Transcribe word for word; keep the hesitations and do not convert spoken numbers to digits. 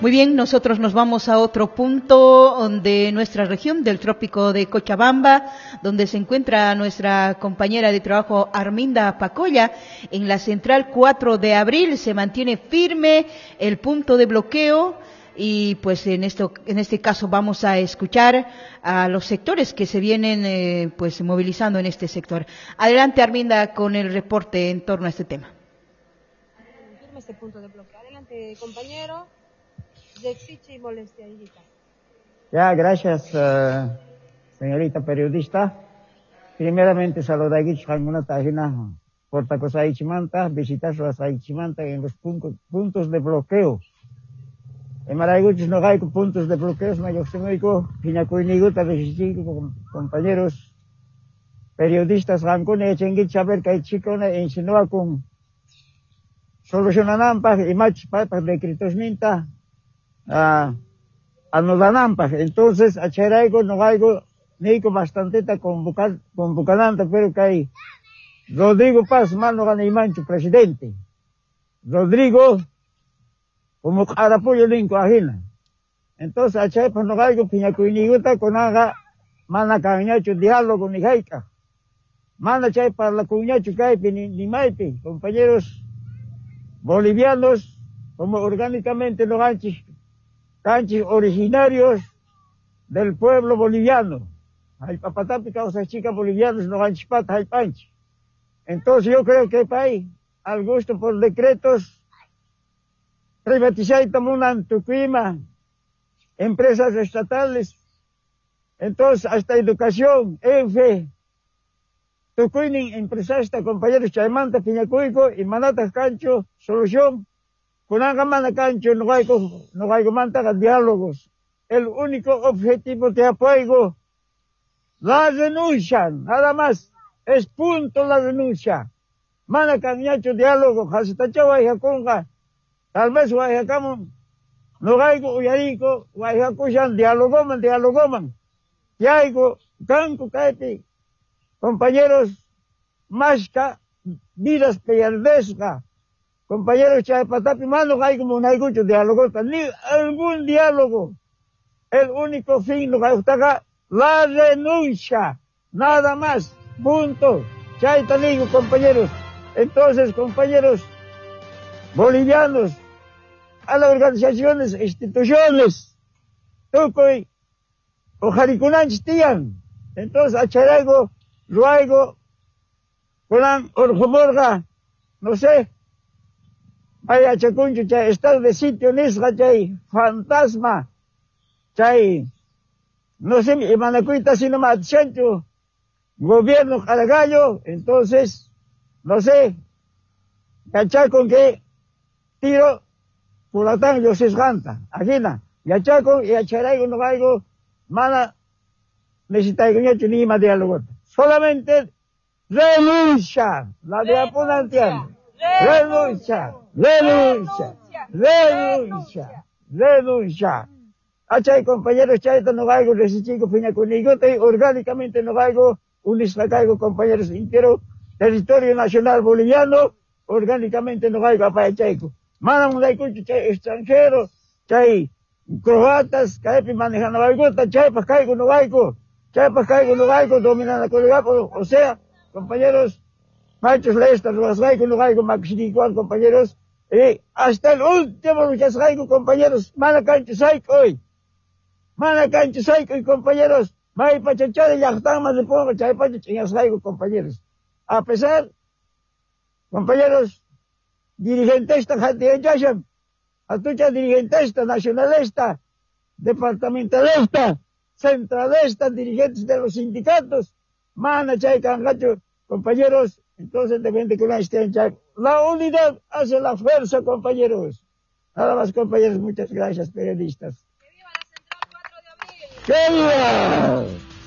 Muy bien, nosotros nos vamos a otro punto de nuestra región, del trópico de Cochabamba, donde se encuentra nuestra compañera de trabajo Arminda Pacolla. En la central cuatro de abril se mantiene firme el punto de bloqueo y pues en esto, en este caso vamos a escuchar a los sectores que se vienen eh, pues movilizando en este sector. Adelante, Arminda, con el reporte en torno a este tema. Firme este punto de bloqueo. Adelante, compañero. De exiche y molestia, hijita. Ya, gracias, uh, señorita periodista. Primeramente, saludar a alguna tajina por Tacosaichimanta, visitar las Aichimanta en los puntos, puntos de bloqueo. En Marayguchis no hay puntos de bloqueo, no hay oximoico, Pinacuiniguta, de compañeros periodistas, Rancone, Echenguit, saber que hay chicos en Sinoa con solucionanampa y mach papas de Critosminta. a a Nodanampa. Entonces a Cheraigo no hay nico bastante convocar convocante, pero que hay Rodrigo Paz mano gana y mancho presidente Rodrigo como arapoyo linko ajena. Entonces a Chepa no hay piñacuiniguta con haga mana cañacho diálogo ni jaica mana Chepa la cuñacho caipe ni, ni maipe compañeros bolivianos como orgánicamente no ganchis canchis originarios del pueblo boliviano. Hay papatapi causa chicas bolivianos no ganchipata hay panchi. Entonces yo creo que hay al gusto por decretos privatizar y tomar tu clima, empresas estatales. Entonces hasta educación, E F, tu cuinin empresas compañeros Chaimanta, Piñacuico y Manatas Cancho, solución. Con Agamana Cancho no hay no hay mantaga diálogos. El único objetivo de apoyo, la renuncia, nada más. Es punto la renuncia. Mana cañacho diálogo, hasta chaval conga. Tal vez guayacamo, no hay uyarico, guayacushan, dialogoman, dialogoman. Yaigo, canco, caete, compañeros, masca, vidas peyardesca. Compañeros Chaypatapi, mano hay como un aygucho diálogo, ni algún diálogo. El único fin lo que está la renuncia, nada más, punto. Chaytaligo, compañeros. Entonces, compañeros bolivianos, a las organizaciones, instituciones, Tucoy, Ojaricunanch tían. Entonces, a Charego, Luaigo, Colan, Orjomorga, no sé, vaya chacuncho, chay, estado de sitio, nisga, chay, fantasma, chay, no sé, y manacuita, sino más, chancho, gobierno Caragallo, entonces, no sé, cachar con qué tiro, pulatán, yo se esganta, ajena, y achaco, y acharaigo, no vaigo, mana, necesita que ni más diálogo, solamente renuncia, la de apunanteando. Renuncia, renuncia, renuncia, renuncia. Achay compañeros, chaita no vaigo, resichico, piña conmigo, orgánicamente no vaigo, un islacaigo compañeros entero, territorio nacional boliviano, orgánicamente no vaigo a chaico. Mana un laicucho, chay extranjero, chay croatas, caipi manejando vaigota, chay pa caigo no vaigo, chay pa caigo no vaigo, dominando colega, o sea, compañeros, machos lestas, los raigo, no raigo, maxinicuan, compañeros, y hasta el último luchas raigo, compañeros, mana cancho saico hoy, mana cancho saico y compañeros, mai pachachada y yachtama de pongo, chay pachachas raigo, compañeros. A pesar, compañeros, dirigentes, jatiyachasham, atucha dirigentes, nacionalista, departamentalista, centralista, dirigentes de los sindicatos, mana chay cangacho, compañeros, entonces depende que una esté en Chaco. La unidad hace la fuerza, compañeros. Nada más, compañeros, muchas gracias, periodistas. ¡Que viva la Central cuatro de abril! ¡Que viva!